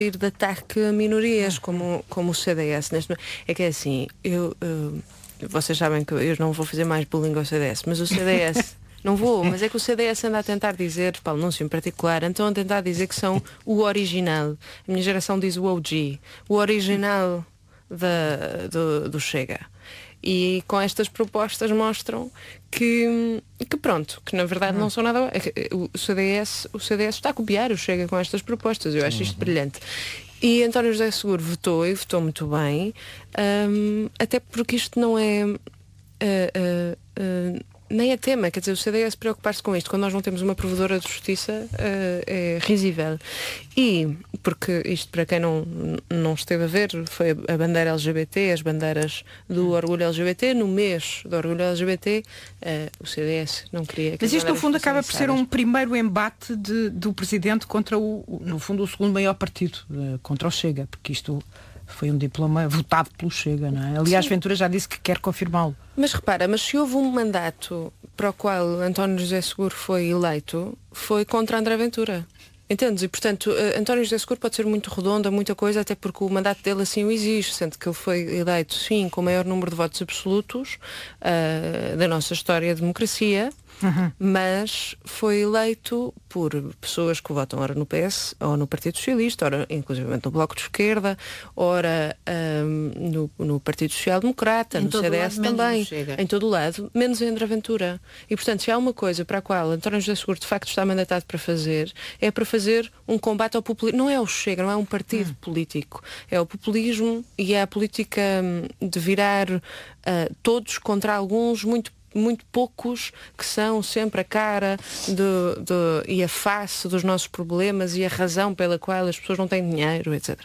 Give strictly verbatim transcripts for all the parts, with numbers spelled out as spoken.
de ataque a minorias, como, como o C D S. Neste... É que é assim, eu, eu, vocês sabem que eu não vou fazer mais bullying ao C D S, mas o C D S, não vou, mas é que o C D S anda a tentar dizer, para o anúncio em particular, então a tentar dizer que são o original. A minha geração diz o O G, o original da, do, do Chega. E com estas propostas mostram que, que pronto, que na verdade não são nada. O C D S, o C D S está a copiar o Chega com estas propostas. Eu acho isto brilhante. E António José Seguro votou e votou muito bem, um, até porque isto não é uh, uh, uh, nem é tema, quer dizer, o C D S preocupar-se com isto quando nós não temos uma provedora de justiça uh, é risível. E, porque isto para quem não, não esteve a ver, foi a bandeira L G B T, as bandeiras do orgulho L G B T, no mês do orgulho L G B T, uh, o C D S não queria que... Mas isto no fundo acaba por ser um primeiro embate de, do Presidente contra o, no fundo, o segundo maior partido, uh, contra o Chega, porque isto foi um diploma votado pelo Chega, não é? Aliás, Sim. Ventura já disse que quer confirmá-lo. Mas repara, mas se houve um mandato para o qual António José Seguro foi eleito, foi contra André Ventura. Entendes? E, portanto, António José Seguro pode ser muito redondo a muita coisa, até porque o mandato dele assim o exige, sendo que ele foi eleito, sim, com o maior número de votos absolutos uh, da nossa história de democracia, uhum. mas foi eleito por pessoas que votam ora no P S, ou no Partido Socialista, ora inclusive no Bloco de Esquerda, ora um, no, no Partido Social Democrata, no C D S também, em todo o lado, menos em André Ventura. E, portanto, se há uma coisa para a qual António José Seguro de facto está mandatado para fazer, é para fazer um combate ao populismo. Não é o Chega, não é um partido hum. político. É o populismo e é a política de virar uh, todos contra alguns, muito muito poucos, que são sempre a cara de, de, e a face dos nossos problemas e a razão pela qual as pessoas não têm dinheiro, etcétera.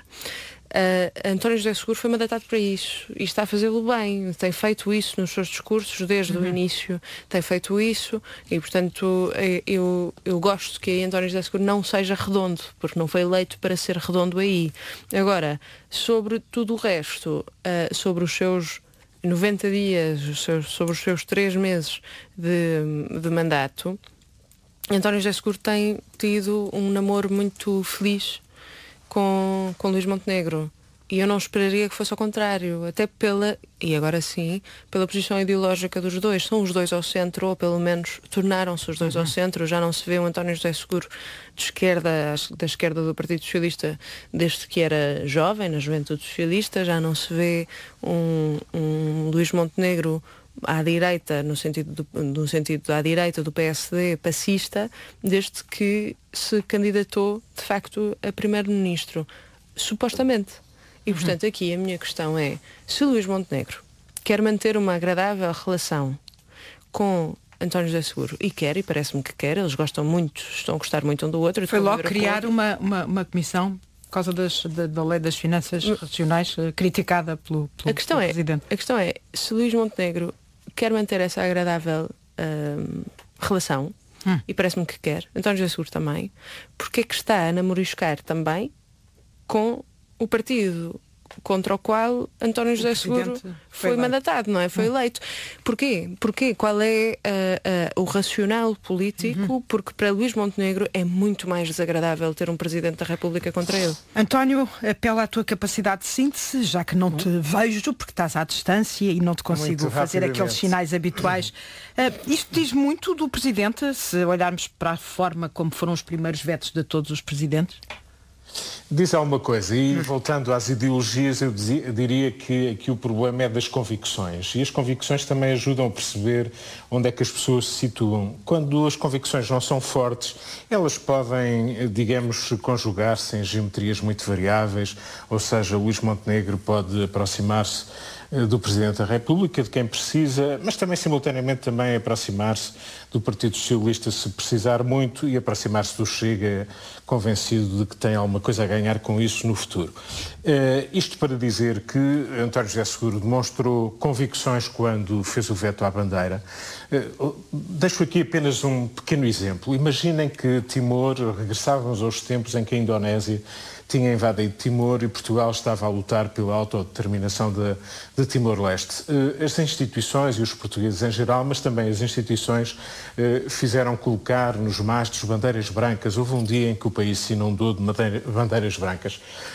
Uh, António José Seguro foi mandatado para isso e está a fazê-lo bem, tem feito isso nos seus discursos desde uhum. o início, tem feito isso e, portanto, eu, eu gosto que António José Seguro não seja redondo, porque não foi eleito para ser redondo aí. Agora, sobre tudo o resto, uh, sobre os seus noventa dias, sobre os seus três meses de, de mandato, António José Seguro tem tido um namoro muito feliz com, com Luís Montenegro. E eu não esperaria que fosse ao contrário, até pela, e agora sim, pela posição ideológica dos dois. São os dois ao centro, ou pelo menos tornaram-se os dois uhum. ao centro. Já não se vê um António José Seguro de esquerda, da esquerda do Partido Socialista desde que era jovem, na juventude socialista. Já não se vê um, um Luís Montenegro à direita, no sentido, do, no sentido à direita do P S D, passista, desde que se candidatou, de facto, a primeiro-ministro. Supostamente. E, portanto, aqui a minha questão é, se o Luís Montenegro quer manter uma agradável relação com António José Seguro, e quer, e parece-me que quer, eles gostam muito, estão a gostar muito um do outro. Foi logo criar uma, uma, uma comissão por causa das, da, da lei das finanças regionais, uh, criticada pelo, pelo, a questão pelo é, Presidente. A questão é, se Luís Montenegro quer manter essa agradável uh, relação, hum. e parece-me que quer, António José Seguro também, porque é que está a namoriscar também com o partido contra o qual António José Seguro foi, foi mandatado, não é? Foi eleito. Porquê? Porquê? Qual é uh, uh, o racional político? Uhum. Porque para Luís Montenegro é muito mais desagradável ter um Presidente da República contra ele. António, apela à tua capacidade de síntese, já que não te vejo, porque estás à distância e não te consigo fazer aqueles sinais habituais. Uh, isto diz muito do Presidente, se olharmos para a forma como foram os primeiros vetos de todos os Presidentes? Diz alguma coisa, e voltando às ideologias, eu dizia, diria que, que o problema é das convicções, e as convicções também ajudam a perceber onde é que as pessoas se situam. Quando as convicções não são fortes, elas podem, digamos, conjugar-se em geometrias muito variáveis, ou seja, Luís Montenegro pode aproximar-se do Presidente da República, de quem precisa, mas também simultaneamente também aproximar-se do Partido Socialista se precisar muito e aproximar-se do Chega, convencido de que tem alguma coisa a ganhar com isso no futuro. Uh, isto para dizer que António José Seguro demonstrou convicções quando fez o veto à bandeira. Uh, deixo aqui apenas um pequeno exemplo. Imaginem que Timor, regressávamos aos tempos em que a Indonésia tinha invadido Timor e Portugal estava a lutar pela autodeterminação de, de Timor-Leste. As instituições e os portugueses em geral, mas também as instituições, fizeram colocar nos mastros bandeiras brancas. Houve um dia em que o país se inundou de bandeiras brancas.